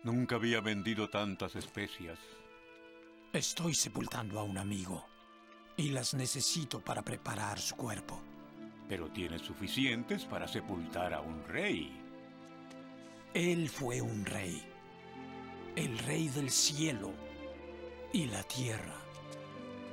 Nunca había vendido tantas especias. Estoy sepultando a un amigo y las necesito para preparar su cuerpo. Pero tienes suficientes para sepultar a un rey. Él fue un rey, el rey del cielo y la tierra.